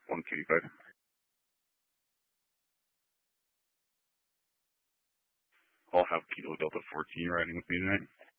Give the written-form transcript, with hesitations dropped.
One Kitty 5. I'll have Kilo Delta 14 riding with me tonight.